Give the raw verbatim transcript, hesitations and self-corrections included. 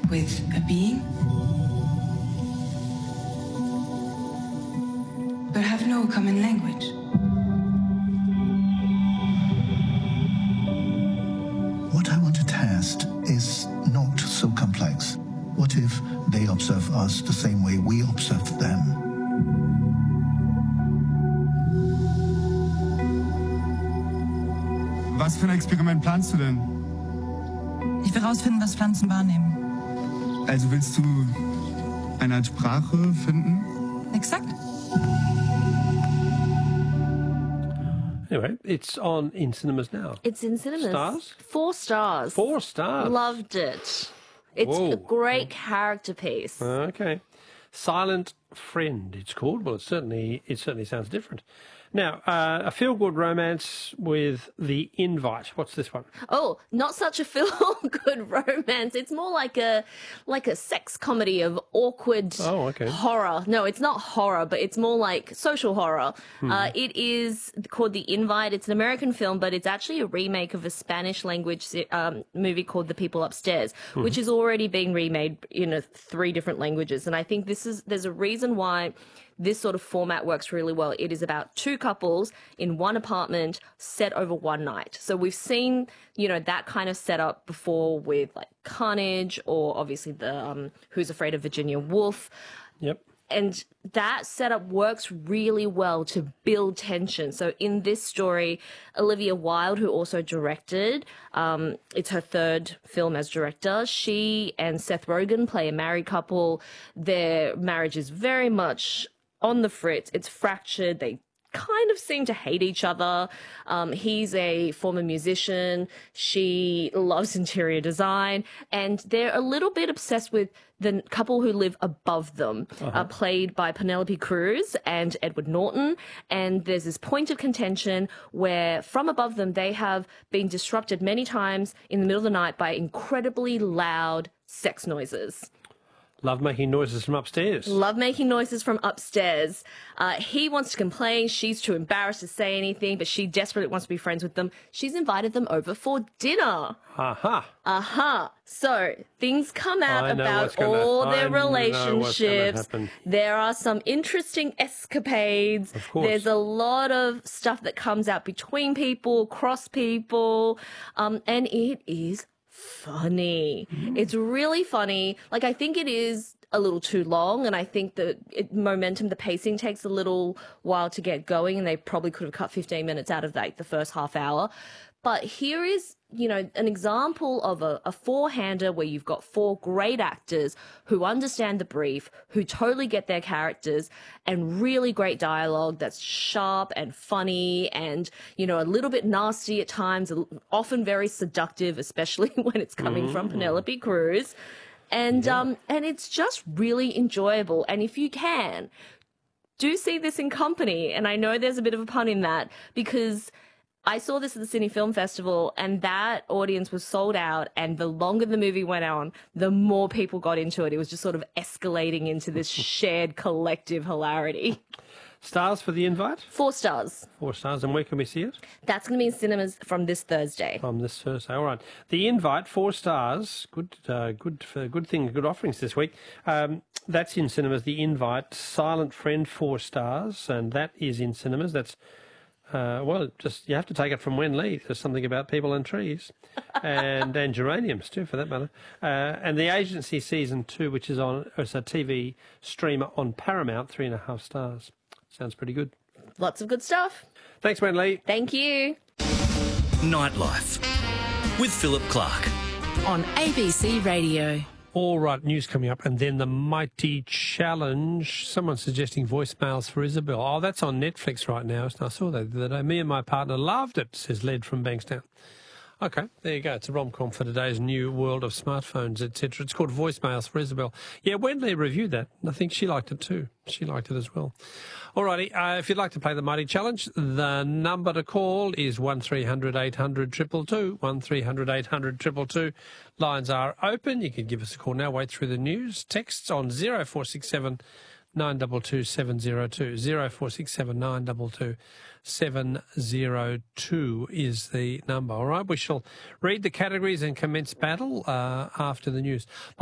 with a being, but have no common language. What I want to test is not so complex. What if they observe us the same way we observe them? Was für ein Experiment planst du denn? Ich will rausfinden, was Pflanzen wahrnehmen. Also willst du eine Art Sprache finden? Exakt. Anyway, it's on in cinemas now. It's in cinemas. Stars? Four stars. Four stars. Loved it. It's Whoa. a great character piece. Okay. Silent Friend, it's called. Well, it certainly it certainly sounds different. Now, uh, a feel-good romance with The Invite. What's this one? Oh, not such a feel-good romance. It's more like a like a sex comedy of awkward Oh, okay. horror. No, it's not horror, but it's more like social horror. Hmm. Uh, it is called The Invite. It's an American film, but it's actually a remake of a Spanish-language um, movie called The People Upstairs, Hmm. which is already being remade in a, three different languages. And I think this is there's a reason why this sort of format works really well. It is about two couples in one apartment set over one night. So we've seen, you know, that kind of setup before with like Carnage or obviously the um, Who's Afraid of Virginia Woolf. Yep. And that setup works really well to build tension. So in this story, Olivia Wilde, who also directed, um, it's her third film as director, she and Seth Rogen play a married couple. Their marriage is very much on the fritz. It's fractured. They kind of seem to hate each other. Um, he's a former musician. She loves interior design. And they're a little bit obsessed with the couple who live above them, uh-huh. uh, played by Penelope Cruz and Edward Norton. And there's this point of contention where from above them, they have been disrupted many times in the middle of the night by incredibly loud sex noises. Love making noises from upstairs. Love making noises from upstairs. Uh, he wants to complain. She's too embarrassed to say anything, but she desperately wants to be friends with them. She's invited them over for dinner. Aha. Uh-huh. So things come out I know what's about gonna- all their I know what's gonna relationships. happen. There are some interesting escapades. Of course. There's a lot of stuff that comes out between people, cross people, um, and it is funny. It's really funny. Like, I think it is a little too long, and I think the it, momentum, the pacing takes a little while to get going, and they probably could have cut fifteen minutes out of like the first half hour. But here is, you know, an example of a, a four-hander where you've got four great actors who understand the brief, who totally get their characters, and really great dialogue that's sharp and funny and, you know, a little bit nasty at times, often very seductive, especially when it's coming mm-hmm. from Penelope Cruz. And, yeah. um, and it's just really enjoyable. And if you can, do see this in company. And I know there's a bit of a pun in that because I saw this at the Sydney Film Festival and that audience was sold out, and the longer the movie went on, the more people got into it. It was just sort of escalating into this shared collective hilarity. Stars for The Invite? Four stars. Four stars. And where can we see it? That's going to be in cinemas from this Thursday. From this Thursday. All right. The Invite, four stars. Good uh, good, uh, good thing, good offerings this week. Um, that's in cinemas. The Invite. Silent Friend, four stars. And that is in cinemas. That's Uh, well, just you have to take it from Wen Lee. There's something about people and trees, and and geraniums too, for that matter. Uh, and The Agency season two, which is on, it's a T V streamer on Paramount, three and a half stars. Sounds pretty good. Lots of good stuff. Thanks, Wen Lee. Thank you. Nightlife with Philip Clark on A B C Radio. All right, news coming up, and then the Mighty Challenge. Someone suggesting voicemails for Isabel. Oh, that's on Netflix right now. I saw that the other day. Me and my partner loved it, says Led from Bankstown. Okay, there you go. It's a rom-com for today's new world of smartphones, et cetera. It's called Voicemails for Isabel. Yeah, Wendy reviewed that, and I think she liked it too. She liked it as well. All righty, uh, if you'd like to play the Mighty Challenge, the number to call is one three hundred eight hundred two two two, one three hundred eight hundred two two two. Lines are open. You can give us a call now, wait through the news. Texts on zero four six seven nine two two seven zero two. zero four six seven nine two two seven zero two is the number. All right, we shall read the categories and commence battle uh, after the news.